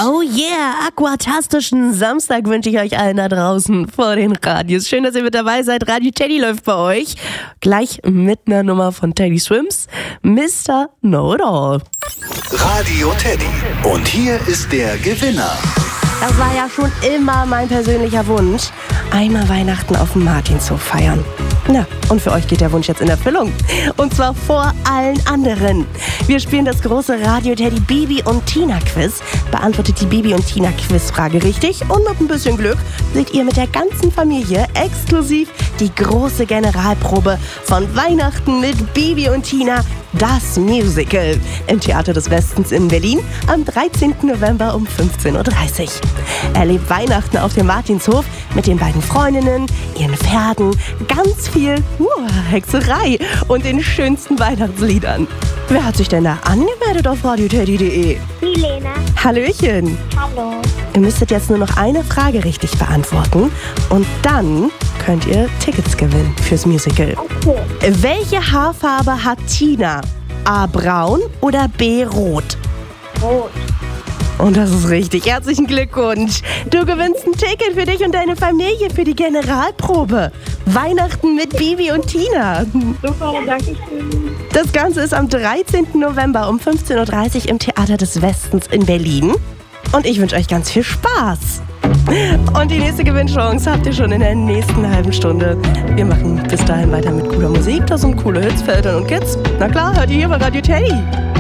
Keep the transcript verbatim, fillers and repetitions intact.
Oh yeah, aquatastischen Samstag wünsche ich euch allen da draußen vor den Radios. Schön, dass ihr mit dabei seid. Radio Teddy läuft bei euch. Gleich mit einer Nummer von Teddy Swims, Mister Know-it-all. Radio Teddy. Und hier ist der Gewinner. Das war ja schon immer mein persönlicher Wunsch. Einmal Weihnachten auf dem Martinshof feiern. Na, und für euch geht der Wunsch jetzt in Erfüllung. Und zwar vor allen anderen. Wir spielen das große Radio Teddy Bibi und Tina Quiz. Beantwortet die Bibi und Tina Quizfrage richtig. Und mit ein bisschen Glück seht ihr mit der ganzen Familie exklusiv die große Generalprobe von Weihnachten mit Bibi und Tina, das Musical, im Theater des Westens in Berlin am dreizehnten November um fünfzehn Uhr dreißig. Erlebt Weihnachten auf dem Martinshof mit den beiden Freundinnen, ihren Pferden, ganz viel uh, Hexerei und den schönsten Weihnachtsliedern. Wer hat sich denn da angemeldet auf radio teddy punkt de? Die Lena. Hallöchen. Hallo. Ihr müsstet jetzt nur noch eine Frage richtig beantworten und dann könnt ihr Tickets gewinnen fürs Musical. Okay. Welche Haarfarbe hat Tina? A. braun oder B. rot? Rot. Und das ist richtig. Herzlichen Glückwunsch. Du gewinnst ein Ticket für dich und deine Familie für die Generalprobe. Weihnachten mit Bibi und Tina. Super, danke schön. Das Ganze ist am dreizehnten November um fünfzehn Uhr dreißig im Theater des Westens in Berlin. Und ich wünsche euch ganz viel Spaß. Und die nächste Gewinnchance habt ihr schon in der nächsten halben Stunde. Wir machen bis dahin weiter mit cooler Musik, da sind coole Hits für Eltern und Kids. Na klar, hört ihr hier bei Radio Teddy.